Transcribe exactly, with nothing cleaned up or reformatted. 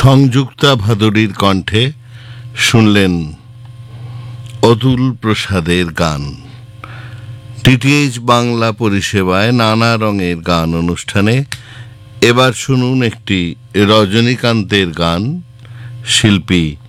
সংযুক্তা ভাদুরীর কণ্ঠে শুনলেন অতুল প্রসাদের গান। টিটিএইচ বাংলা পরিষেবায় নানা রঙের গান অনুষ্ঠানে এবার শুনুন একটি রজনীকান্তের গান, শিল্পী